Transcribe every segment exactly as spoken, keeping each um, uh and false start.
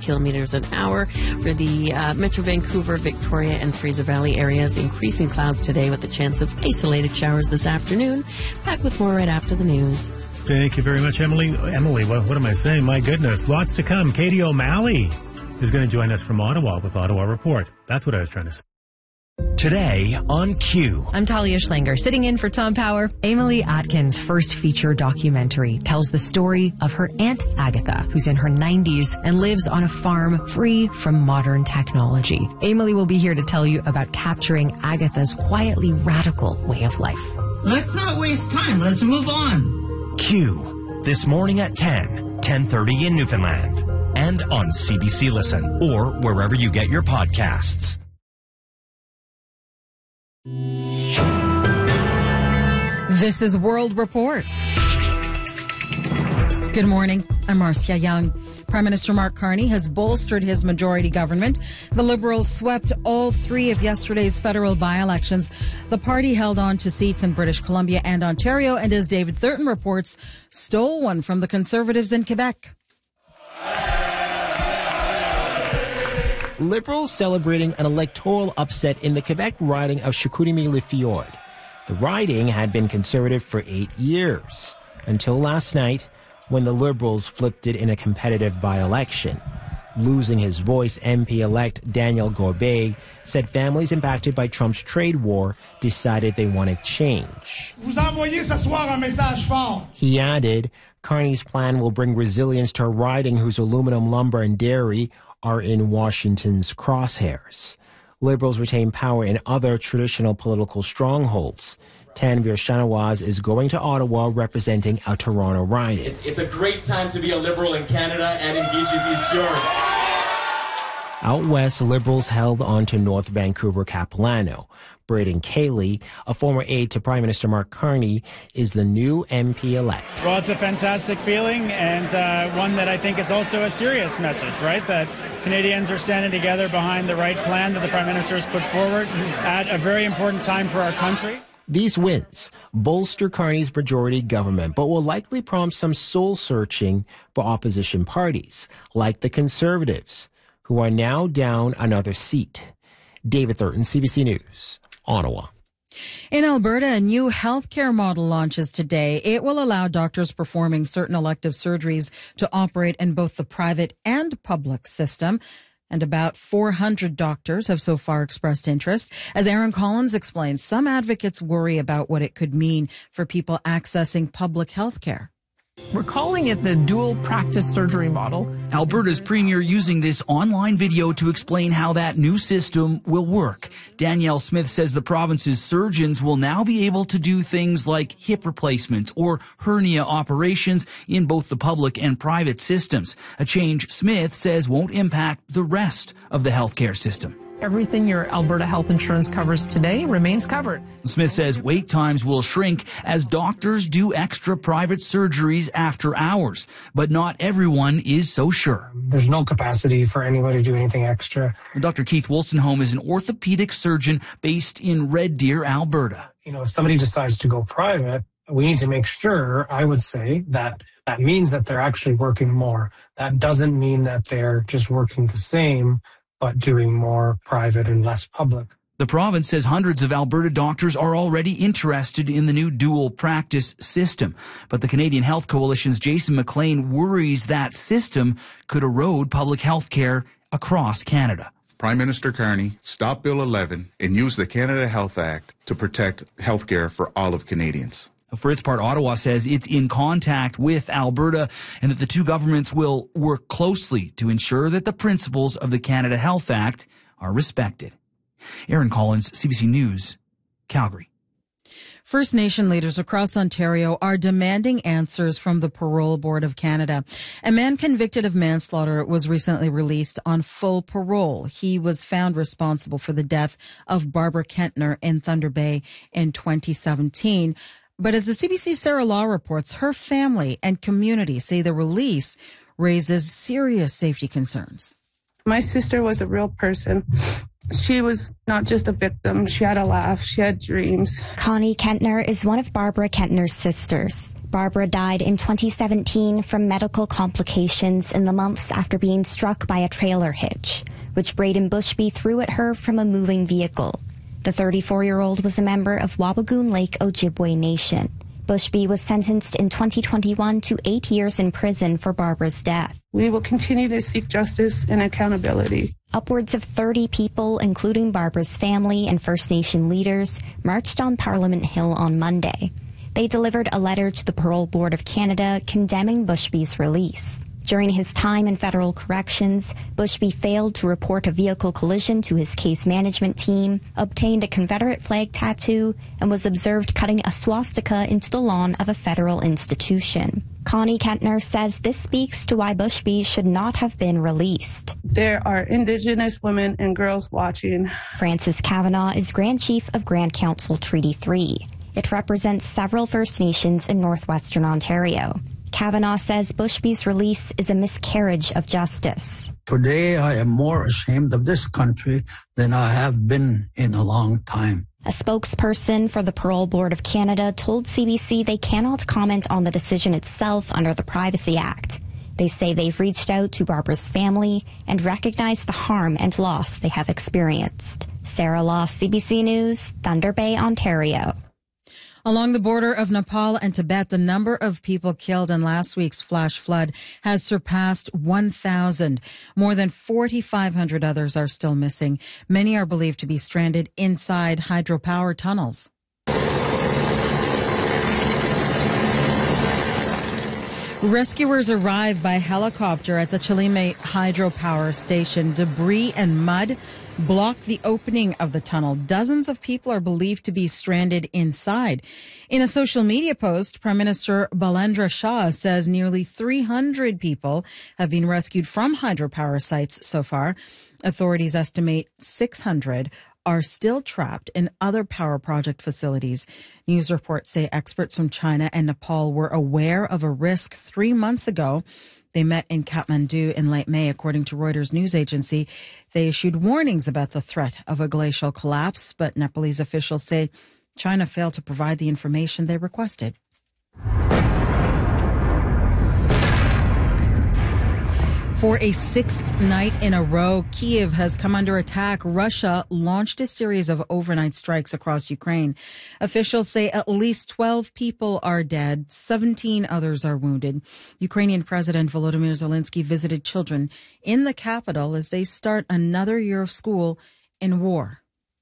kilometers an hour for the uh, Metro Vancouver, Victoria, and Fraser Valley areas. Increasing clouds today with a chance of isolated showers this afternoon. Back with more right after the news. Thank you very much, Emily. Emily, what, what am I saying? My goodness, lots to come. Katie O'Malley is going to join us from Ottawa with Ottawa Report. That's what I was trying to say. Today on Q. I'm Talia Schlanger, sitting in for Tom Power. Emily Atkins' first feature documentary tells the story of her Aunt Agatha, who's in her nineties and lives on a farm free from modern technology. Emily will be here to tell you about capturing Agatha's quietly radical way of life. Let's not waste time. Let's move on. Q. This morning at ten, ten thirty in Newfoundland. And on C B C Listen or wherever you get your podcasts. This is World Report. Good morning. I'm Marcia Young. Prime Minister Mark Carney has bolstered his majority government. The Liberals swept all three of yesterday's federal by-elections. The party held on to seats in British Columbia and Ontario, and as David Thurton reports, stole one from the Conservatives in Quebec. Liberals celebrating an electoral upset in the Quebec riding of Chicoutimi-Le-Fjord. The riding had been Conservative for eight years, until last night when the Liberals flipped it in a competitive by-election. Losing his voice, M P-elect Daniel Gorbet said families impacted by Trump's trade war decided they wanted change. Vous envoyez ce soir un message fort. He added, Carney's plan will bring resilience to a riding whose aluminum, lumber, and dairy are in Washington's crosshairs. Liberals retain power in other traditional political strongholds. Tanvir Shanawaz is going to Ottawa representing a Toronto riding. It's, it's a great time to be a Liberal in Canada and in Beaches East York. Out west, Liberals held on to North Vancouver Capilano. Braden Cayley, a former aide to Prime Minister Mark Carney, is the new M P-elect. Well, it's a fantastic feeling, and uh, one that I think is also a serious message, right? That Canadians are standing together behind the right plan that the Prime Minister has put forward at a very important time for our country. These wins bolster Carney's majority government, but will likely prompt some soul-searching for opposition parties, like the Conservatives, who are now down another seat. David Thurton, C B C News, Ottawa. In Alberta, a new healthcare model launches today. It will allow doctors performing certain elective surgeries to operate in both the private and public system. And about four hundred doctors have so far expressed interest. As Aaron Collins explains, some advocates worry about what it could mean for people accessing public health care. We're calling it the dual practice surgery model. Alberta's premier using this online video to explain how that new system will work. Danielle Smith says the province's surgeons will now be able to do things like hip replacements or hernia operations in both the public and private systems. A change Smith says won't impact the rest of the healthcare system. Everything your Alberta health insurance covers today remains covered. Smith says wait times will shrink as doctors do extra private surgeries after hours, but not everyone is so sure. There's no capacity for anybody to do anything extra. Doctor Keith Wolstenholme is an orthopedic surgeon based in Red Deer, Alberta. You know, if somebody decides to go private, we need to make sure, I would say, that that means that they're actually working more. That doesn't mean that they're just working the same, but doing more private and less public. The province says hundreds of Alberta doctors are already interested in the new dual practice system. But the Canadian Health Coalition's Jason McLean worries that system could erode public health care across Canada. Prime Minister Carney stopped Bill eleven and used the Canada Health Act to protect health care for all of Canadians. For its part, Ottawa says it's in contact with Alberta and that the two governments will work closely to ensure that the principles of the Canada Health Act are respected. Aaron Collins, C B C News, Calgary. First Nation leaders across Ontario are demanding answers from the Parole Board of Canada. A man convicted of manslaughter was recently released on full parole. He was found responsible for the death of Barbara Kentner in Thunder Bay in twenty seventeen. But as the C B C's Sarah Law reports, her family and community say the release raises serious safety concerns. My sister was a real person. She was not just a victim. She had a laugh. She had dreams. Connie Kentner is one of Barbara Kentner's sisters. Barbara died in twenty seventeen from medical complications in the months after being struck by a trailer hitch, which Braden Bushby threw at her from a moving vehicle. The thirty-four-year-old was a member of Wabigoon Lake Ojibwe Nation. Bushby was sentenced in twenty twenty-one to eight years in prison for Barbara's death. We will continue to seek justice and accountability. Upwards of thirty people, including Barbara's family and First Nation leaders, marched on Parliament Hill on Monday. They delivered a letter to the Parole Board of Canada condemning Bushby's release. During his time in federal corrections, Bushby failed to report a vehicle collision to his case management team, obtained a Confederate flag tattoo, and was observed cutting a swastika into the lawn of a federal institution. Connie Kentner says this speaks to why Bushby should not have been released. There are Indigenous women and girls watching. Frances Kavanagh is Grand Chief of Grand Council Treaty three. It represents several First Nations in northwestern Ontario. Kavanagh says Bushby's release is a miscarriage of justice. Today, I am more ashamed of this country than I have been in a long time. A spokesperson for the Parole Board of Canada told C B C they cannot comment on the decision itself under the Privacy Act. They say they've reached out to Barbara's family and recognize the harm and loss they have experienced. Sarah Law, C B C News, Thunder Bay, Ontario. Along the border of Nepal and Tibet, the number of people killed in last week's flash flood has surpassed one thousand. More than four thousand five hundred others are still missing. Many are believed to be stranded inside hydropower tunnels. Rescuers arrived by helicopter at the Chilime hydropower station. Debris and mud blocked the opening of the tunnel. Dozens of people are believed to be stranded inside. In a social media post, Prime Minister Balendra Shah says nearly three hundred people have been rescued from hydropower sites so far. Authorities estimate six hundred are still trapped in other power project facilities. News reports say experts from China and Nepal were aware of a risk three months ago. They met in Kathmandu in late May, according to Reuters news agency. They issued warnings about the threat of a glacial collapse, but Nepalese officials say China failed to provide the information they requested. For a sixth night in a row, Kyiv has come under attack. Russia launched a series of overnight strikes across Ukraine. Officials say at least twelve people are dead, seventeen others are wounded. Ukrainian President Volodymyr Zelensky visited children in the capital as they start another year of school in war.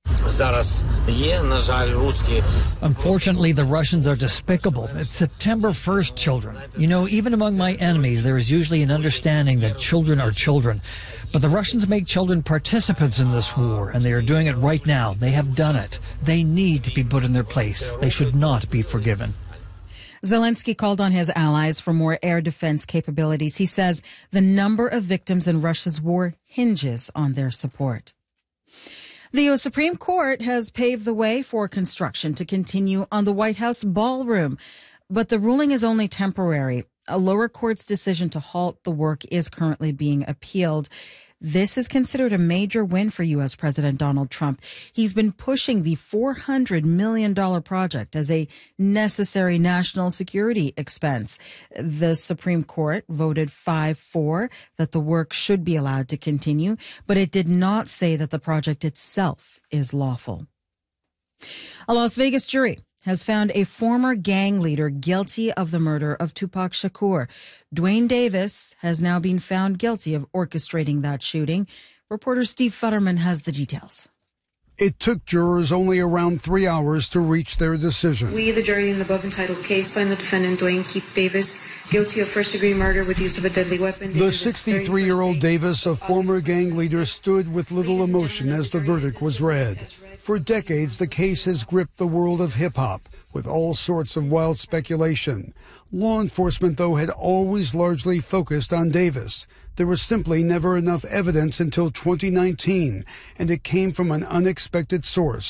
Unfortunately, the Russians are despicable. It's September first, children. You know, even among my enemies, there is usually an understanding that children are children. But the Russians make children participants in this war, and they are doing it right now. They have done it. They need to be put in their place. They should not be forgiven. Zelensky called on his allies for more air defense capabilities. He says the number of victims in Russia's war hinges on their support. The U S Supreme Court has paved the way for construction to continue on the White House ballroom, but the ruling is only temporary. A lower court's decision to halt the work is currently being appealed. This is considered a major win for U S President Donald Trump. He's been pushing the four hundred million dollars project as a necessary national security expense. The Supreme Court voted five four that the work should be allowed to continue, but it did not say that the project itself is lawful. A Las Vegas jury has found a former gang leader guilty of the murder of Tupac Shakur. Dwayne Davis has now been found guilty of orchestrating that shooting. Reporter Steve Futterman has the details. It took jurors only around three hours to reach their decision. We, the jury in the above entitled case, find the defendant Dwayne Keith Davis guilty of first-degree murder with use of a deadly weapon. The sixty-three-year-old Davis, a former gang leader, stood with little emotion as the verdict was read. For decades, the case has gripped the world of hip-hop with all sorts of wild speculation. Law enforcement, though, had always largely focused on Davis. There was simply never enough evidence until twenty nineteen, and it came from an unexpected source.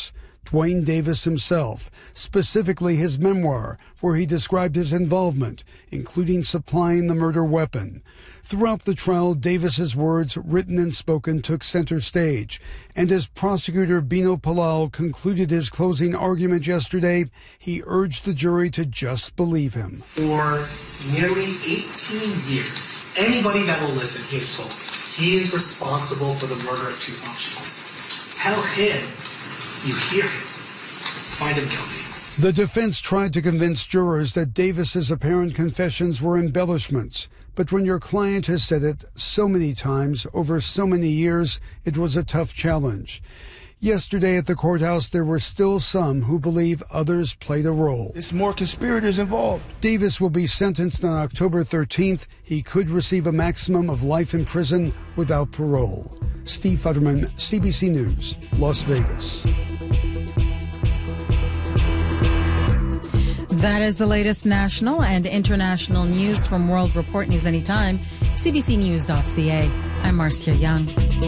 Duane Davis himself, specifically his memoir, where he described his involvement, including supplying the murder weapon. Throughout the trial, Davis's words, written and spoken, took center stage. And as prosecutor Bino Palau concluded his closing argument yesterday, he urged the jury to just believe him. For nearly eighteen years, anybody that will listen, he has told me, he is responsible for the murder of Tupac Shakur. Tell him you hear him. Find him guilty. The defense tried to convince jurors that Davis's apparent confessions were embellishments. But when your client has said it so many times over so many years, it was a tough challenge. Yesterday at the courthouse, there were still some who believe others played a role. There's more conspirators involved. Davis will be sentenced on October thirteenth. He could receive a maximum of life in prison without parole. Steve Futterman, C B C News, Las Vegas. That is the latest national and international news from World Report News Anytime, C B C news dot C A. I'm Marcia Young.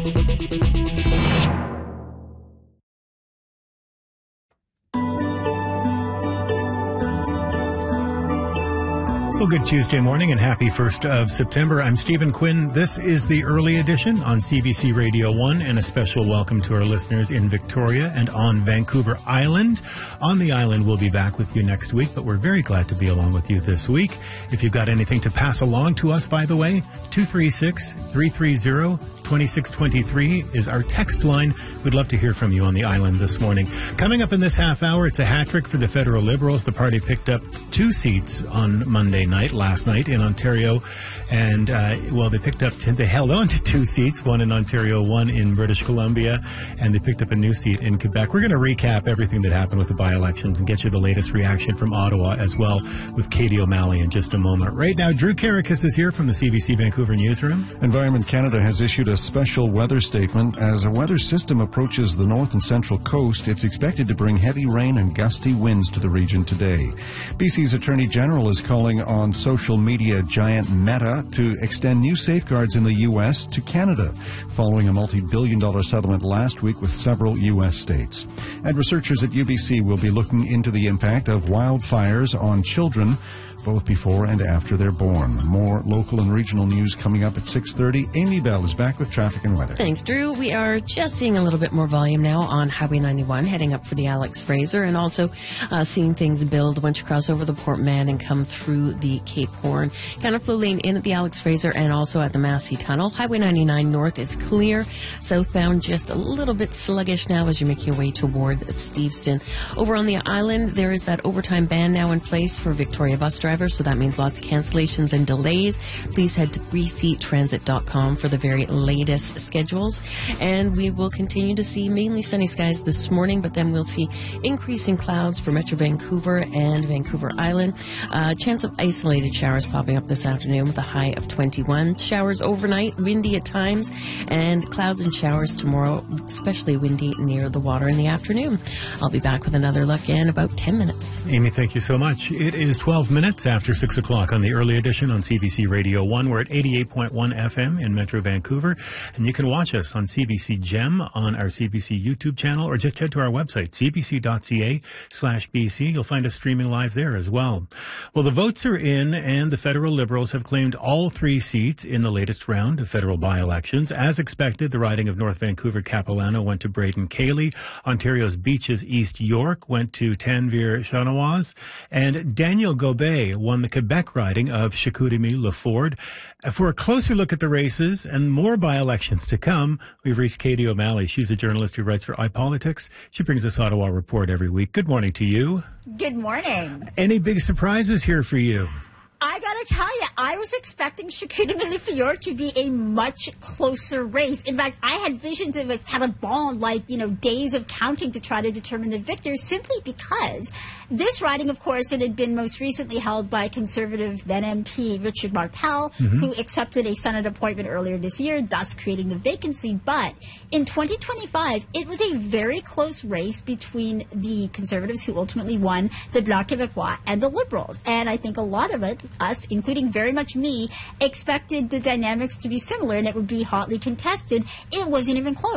Well, good Tuesday morning and happy first of September. I'm Stephen Quinn. This is the early edition on C B C Radio one, and a special welcome to our listeners in Victoria and on Vancouver Island. On the island, we'll be back with you next week, but we're very glad to be along with you this week. If you've got anything to pass along to us, by the way, two three six, three three zero, two six two three is our text line. We'd love to hear from you on the island this morning. Coming up in this half hour, it's a hat trick for the Federal Liberals. The party picked up two seats on Monday night, last night in Ontario, and uh, well, they picked up, they held on to two seats, one in Ontario, one in British Columbia, and they picked up a new seat in Quebec. We're going to recap everything that happened with the by-elections and get you the latest reaction from Ottawa as well with Katie O'Malley in just a moment. Right now, Drew Karakis is here from the C B C Vancouver newsroom. Environment Canada has issued a special weather statement. As a weather system approaches the north and central coast, it's expected to bring heavy rain and gusty winds to the region today. B C's Attorney General is calling on social media giant Meta to extend new safeguards in the U S to Canada, following a multi-billion dollar settlement last week with several U S states. And researchers at U B C will be looking into the impact of wildfires on children, both before and after they're born. More local and regional news coming up at six thirty. Amy Bell is back with traffic and weather. Thanks, Drew. We are just seeing a little bit more volume now on Highway ninety-one, heading up for the Alex Fraser, and also uh, seeing things build once you cross over the Port Mann and come through the Cape Horn. Kind of flow lane in at the Alex Fraser and also at the Massey Tunnel. Highway ninety-nine north is clear. Southbound just a little bit sluggish now as you make your way toward Steveston. Over on the island, there is that overtime ban now in place for Victoria bus drivers. So that means lots of cancellations and delays. Please head to three c transit dot com for the very latest schedules. And we will continue to see mainly sunny skies this morning, but then we'll see increasing clouds for Metro Vancouver and Vancouver Island. Uh, chance of isolated showers popping up this afternoon with a high of twenty-one. Showers overnight, windy at times, and clouds and showers tomorrow, especially windy near the water in the afternoon. I'll be back with another look in about ten minutes. Amy, thank you so much. It is twelve minutes after six o'clock on the early edition on C B C Radio one. We're at eighty-eight point one F M in Metro Vancouver, and you can watch us on C B C Gem on our C B C YouTube channel, or just head to our website, c b c dot c a slash b c. You'll find us streaming live there as well. Well, the votes are in, and the Federal Liberals have claimed all three seats in the latest round of federal by-elections. As expected, the riding of North Vancouver Capilano went to Braden Cayley. Ontario's Beaches East York went to Tanvir Chanoaz, and Daniel Gobet won the Quebec riding of Chicoutimi-Leford. For a closer look at the races and more by-elections to come, we've reached Katie O'Malley. She's a journalist who writes for iPolitics. She brings us Ottawa Report every week. Good morning to you. Good morning. Any big surprises here for you? I gotta tell you, I was expecting Chicoutimi-Leford to be a much closer race. In fact, I had visions of a Taliban, like, you know, days of counting to try to determine the victor, simply because this riding, of course, it had been most recently held by conservative then M P Richard Martel, mm-hmm. who accepted a Senate appointment earlier this year, thus creating the vacancy. But in twenty twenty-five, it was a very close race between the conservatives who ultimately won, the Bloc Québécois, and the Liberals. And I think a lot of it, us, including very much me, expected the dynamics to be similar and it would be hotly contested. It wasn't even close.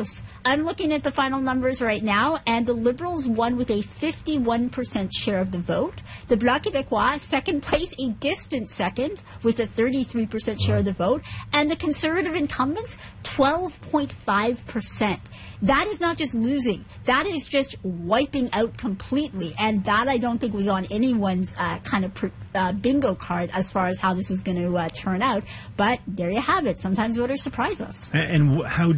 I'm looking at the final numbers right now, and the Liberals won with a fifty-one percent share of the vote. The Bloc Québécois, second place, a distant second, with a thirty-three percent share of the vote. And the Conservative incumbents, twelve point five percent. That is not just losing. That is just wiping out completely. And that, I don't think, was on anyone's uh, kind of pr- uh, bingo card as far as how this was going to uh, turn out. But there you have it. Sometimes voters surprise us. And how